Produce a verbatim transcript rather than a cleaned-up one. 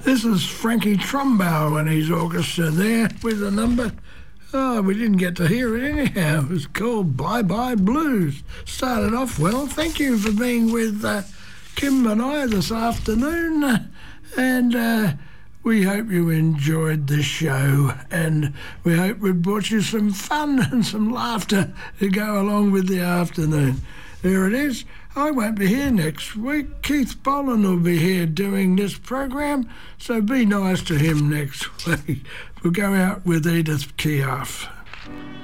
This is Frankie Trumbo and his orchestra there with the number. Oh, we didn't get to hear it anyhow. It was called Bye Bye Blues. Started off well. Thank you for being with uh, Kim and I this afternoon. And uh, we hope you enjoyed the show. And we hope we brought you some fun and some laughter to go along with the afternoon. There it is. I won't be here next week. Keith Boland will be here doing this program, so be nice to him next week. We'll go out with Edith Piaf.